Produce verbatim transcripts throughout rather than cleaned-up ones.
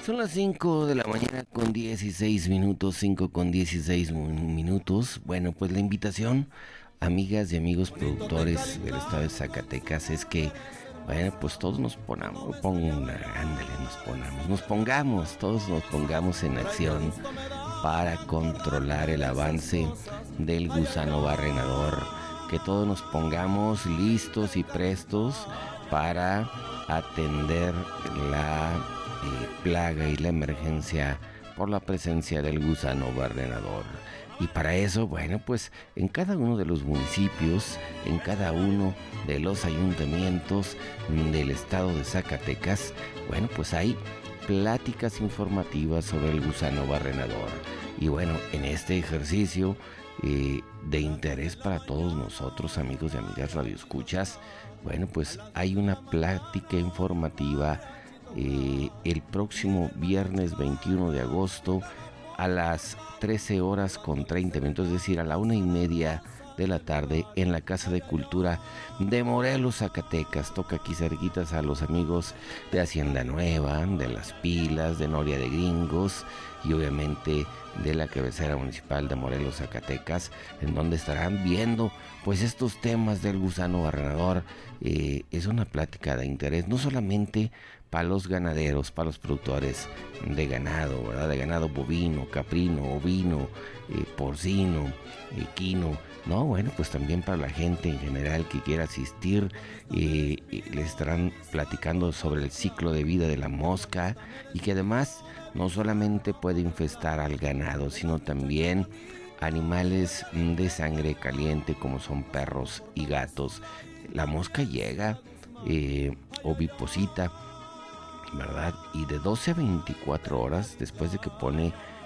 Son las cinco de la mañana con dieciséis minutos, cinco con dieciséis minutos. Bueno, pues la invitación, amigas y amigos productores del estado de Zacatecas, es que, bueno, pues todos nos ponamos, pongan, ándale, nos ponamos, nos pongamos, todos nos pongamos en acción para controlar el avance del gusano barrenador, que todos nos pongamos listos y prestos para atender la eh, plaga y la emergencia por la presencia del gusano barrenador. Y para eso, bueno, pues en cada uno de los municipios, en cada uno de los ayuntamientos del estado de Zacatecas, bueno, pues hay pláticas informativas sobre el gusano barrenador. Y bueno, en este ejercicio eh, de interés para todos nosotros, amigos y amigas radioescuchas, bueno, pues hay una plática informativa eh, el próximo viernes veintiuno de agosto a las trece horas con treinta minutos, es decir, a la una y media de la tarde en la Casa de Cultura de Morelos, Zacatecas. Toca aquí cerquitas a los amigos de Hacienda Nueva, de Las Pilas, de Noria de Gringos y obviamente de la cabecera municipal de Morelos, Zacatecas, en donde estarán viendo pues estos temas del gusano barrenador. Eh, es una plática de interés no solamente para los ganaderos, para los productores de ganado, ¿verdad? De ganado bovino, caprino, ovino, eh, porcino, equino. No, bueno, pues también para la gente en general que quiera asistir, eh, eh, les estarán platicando sobre el ciclo de vida de la mosca y que además no solamente puede infestar al ganado, sino también animales de sangre caliente como son perros y gatos. La mosca llega eh, oviposita, ¿verdad? Y de doce a veinticuatro horas después de que pone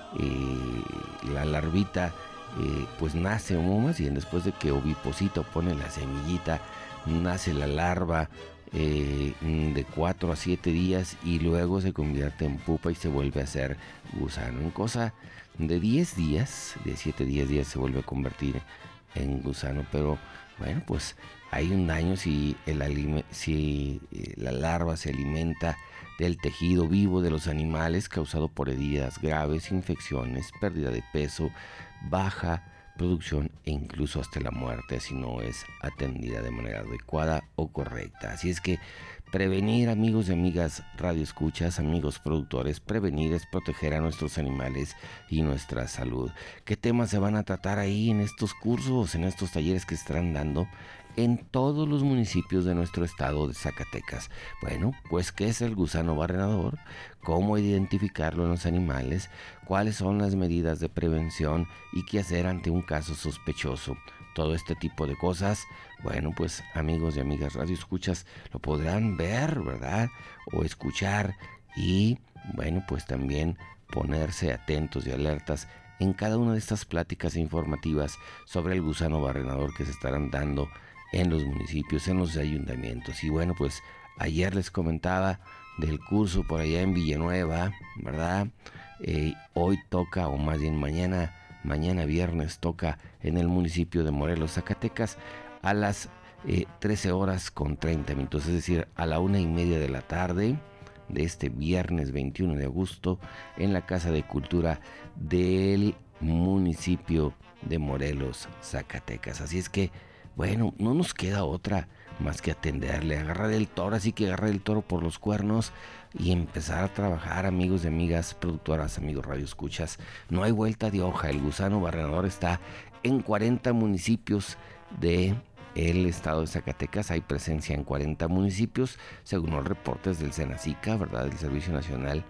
eh, la larvita, eh, pues nace, o más bien después de que oviposita pone la semillita, nace la larva eh, de cuatro a siete días y luego se convierte en pupa y se vuelve a hacer gusano. En cosa de diez días, de siete a diez días se vuelve a convertir en gusano, pero bueno, pues hay un daño si, el alime- si eh, la larva se alimenta del tejido vivo de los animales causado por heridas graves, infecciones, pérdida de peso, baja producción e incluso hasta la muerte si no es atendida de manera adecuada o correcta. Así es que prevenir, amigos y amigas radioescuchas, amigos productores, prevenir es proteger a nuestros animales y nuestra salud. ¿Qué temas se van a tratar ahí en estos cursos, en estos talleres que se estarán dando en todos los municipios de nuestro estado de Zacatecas? Bueno, pues ¿qué es el gusano barrenador? ¿Cómo identificarlo en los animales? ¿Cuáles son las medidas de prevención? ¿Y qué hacer ante un caso sospechoso? Todo este tipo de cosas, bueno, pues amigos y amigas radioescuchas lo podrán ver, ¿verdad? O escuchar y, bueno, pues también ponerse atentos y alertas en cada una de estas pláticas informativas sobre el gusano barrenador que se estarán dando en los municipios, en los ayuntamientos. Y bueno, pues ayer les comentaba del curso por allá en Villanueva, ¿verdad? Eh, hoy toca, o más bien mañana, mañana viernes toca en el municipio de Morelos, Zacatecas, a las eh, trece horas con treinta minutos, es decir, a la una y media de la tarde de este viernes veintiuno de agosto en la Casa de Cultura del municipio de Morelos, Zacatecas. Así es que, bueno, no nos queda otra más que atenderle, agarrar el toro, así que agarrar el toro por los cuernos y empezar a trabajar, amigos y amigas productoras, amigos radioescuchas. No hay vuelta de hoja, el gusano barrenador está en cuarenta municipios de el estado de Zacatecas. Hay presencia en cuarenta municipios, según los reportes del Senacica, ¿verdad? Del Servicio Nacional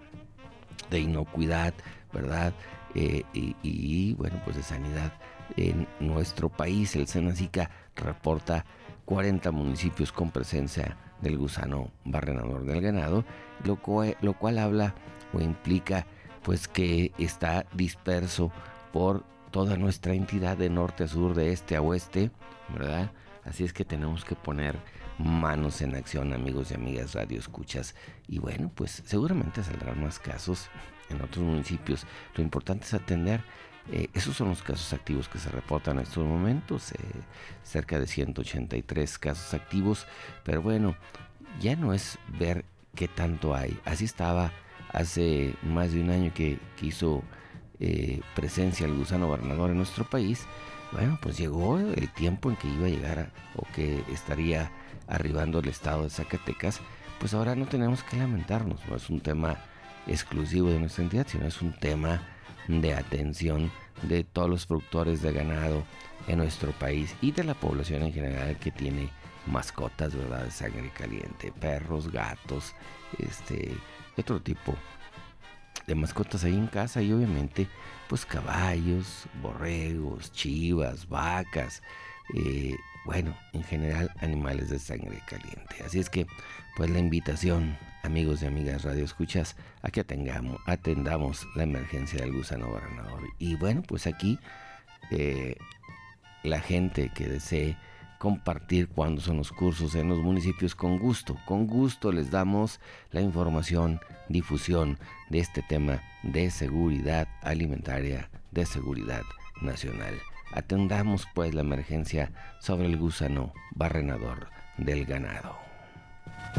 de Inocuidad, ¿verdad? Eh, y, y bueno, pues de sanidad en nuestro país. El Senacica reporta cuarenta municipios con presencia del gusano barrenador del ganado, lo cual, lo cual habla o implica pues que está disperso por toda nuestra entidad de norte a sur, de este a oeste, ¿verdad? Así es que tenemos que poner manos en acción, amigos y amigas radioescuchas. Y bueno, pues seguramente saldrán más casos en otros municipios. Lo importante es atender. Eh, esos son los casos activos que se reportan en estos momentos, eh, cerca de ciento ochenta y tres casos activos, pero bueno, ya no es ver qué tanto hay. Así estaba hace más de un año que, que hizo eh, presencia el gusano barrenador en nuestro país, bueno, pues llegó el tiempo en que iba a llegar a, o que estaría arribando al estado de Zacatecas. Pues ahora no tenemos que lamentarnos, no es un tema exclusivo de nuestra entidad, sino es un tema de atención de todos los productores de ganado en nuestro país y de la población en general que tiene mascotas, ¿verdad?, de sangre caliente, perros, gatos, este, otro tipo de mascotas ahí en casa, y obviamente pues caballos, borregos, chivas, vacas, eh, bueno, en general animales de sangre caliente. Así es que pues la invitación, amigos y amigas radioescuchas, a que atengamos, atendamos la emergencia del gusano barrenador. Y bueno, pues aquí eh, la gente que desee compartir cuándo son los cursos en los municipios, con gusto, con gusto les damos la información, difusión de este tema de seguridad alimentaria, de seguridad nacional. Atendamos pues la emergencia sobre el gusano barrenador del ganado.